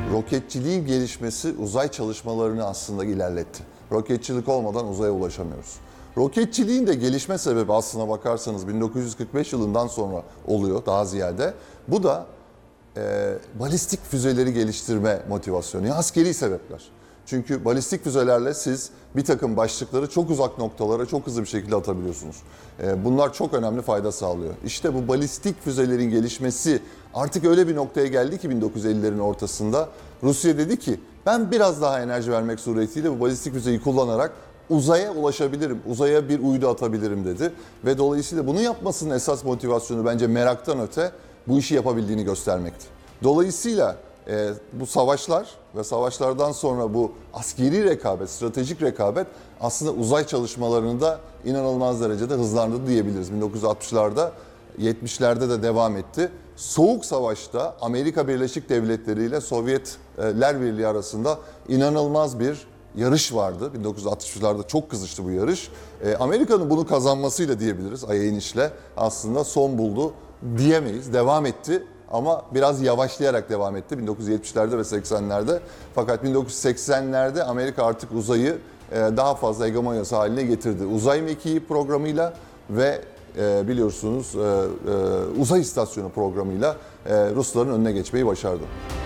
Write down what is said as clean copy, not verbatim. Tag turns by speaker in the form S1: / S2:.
S1: Roketçiliğin gelişmesi uzay çalışmalarını aslında ilerletti. Roketçilik olmadan uzaya ulaşamıyoruz. Roketçiliğin de gelişme sebebi aslına bakarsanız 1945 yılından sonra oluyor daha ziyade. Bu da balistik füzeleri geliştirme motivasyonu, yani askeri sebepler. Çünkü balistik füzelerle siz bir takım başlıkları çok uzak noktalara çok hızlı bir şekilde atabiliyorsunuz. Bunlar çok önemli fayda sağlıyor. İşte bu balistik füzelerin gelişmesi artık öyle bir noktaya geldi ki 1950'lerin ortasında Rusya dedi ki ben biraz daha enerji vermek suretiyle bu balistik füzeyi kullanarak uzaya ulaşabilirim, uzaya bir uydu atabilirim dedi. Ve dolayısıyla bunu yapmasının esas motivasyonu bence meraktan öte bu işi yapabildiğini göstermekti. Dolayısıyla bu savaşlar ve savaşlardan sonra bu askeri rekabet, stratejik rekabet aslında uzay çalışmalarını da inanılmaz derecede hızlandırdı diyebiliriz. 1960'larda, 70'lerde de devam etti. Soğuk Savaş'ta Amerika Birleşik Devletleri ile Sovyetler Birliği arasında inanılmaz bir yarış vardı. 1960'larda çok kızıştı bu yarış. Amerika'nın bunu kazanmasıyla diyebiliriz. Ay'a inişle aslında son buldu diyemeyiz. Devam etti ama biraz yavaşlayarak devam etti 1970'lerde ve 80'lerde. Fakat 1980'lerde Amerika artık uzayı daha fazla hegemonyası haline getirdi. Uzay mekiği programıyla ve biliyorsunuz uzay istasyonu programıyla Rusların önüne geçmeyi başardı.